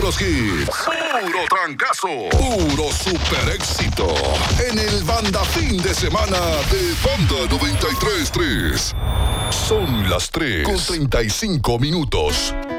puros hits, puro trancazo, puro super éxito. En el Banda Fin de Semana de Banda 93.3. Son las 3:35.